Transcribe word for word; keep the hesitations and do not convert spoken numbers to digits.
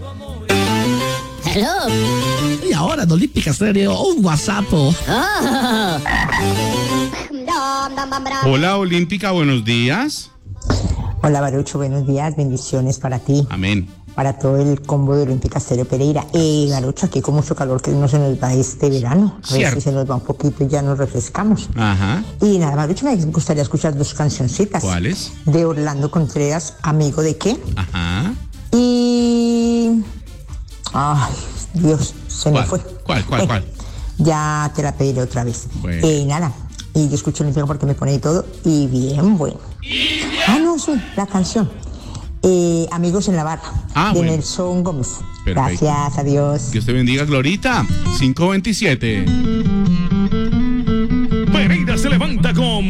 Hello. Y ahora en Olímpica Stereo, un WhatsApp. Oh. Hola Olímpica, buenos días. Hola Barucho, buenos días, bendiciones para ti. Amén. Para todo el combo de Olímpica Stereo Pereira. Eh, Barucho, aquí con mucho calor que no se nos va este verano. A ver si se nos va un poquito y ya nos refrescamos. Ajá. Y nada, Barucho, me gustaría escuchar dos cancioncitas. ¿Cuáles? De Orlando Contreras, Amigo de qué. Ajá. Y... Ay, Dios, se me ¿Cuál? fue. ¿Cuál, cuál, Eh, cuál? Ya te la pediré otra vez. Bueno. Eh, nada, y yo escucho Olímpica porque me pone de todo y bien bueno. Ah, no, sí, la canción. Eh, Amigos en la barra, Ah, de bueno. Nelson Gómez. Perfecto. Gracias, adiós. Dios te bendiga, Glorita. cinco veintisiete. Pereira se levanta con